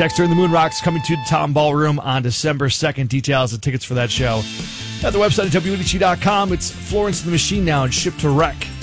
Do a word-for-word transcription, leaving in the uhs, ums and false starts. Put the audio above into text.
Dexter and the Moon Rocks coming to the Tom Ballroom on December second. Details and tickets for that show at the website at W N H C dot com. It's Florence and the Machine now and Ship to Wreck.